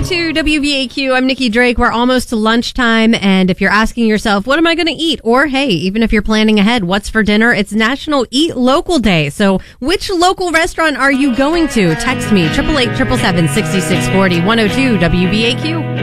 102 WBAQ. I'm Nikki Drake. We're almost to lunchtime. And if you're asking yourself, what am I going to eat? Or, hey, even if you're planning ahead, what's for dinner? It's National Eat Local Day. So which local restaurant are you going to? Text me, 888-777-6640, 102 WBAQ.